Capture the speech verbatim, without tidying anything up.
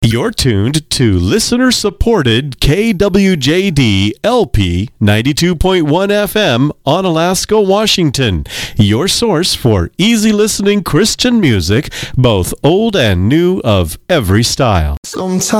You're tuned to listener-supported K W J D L P ninety-two point one F M on Alaska, Washington. Your source for easy-listening Christian music, both old and new of every style. Sometimes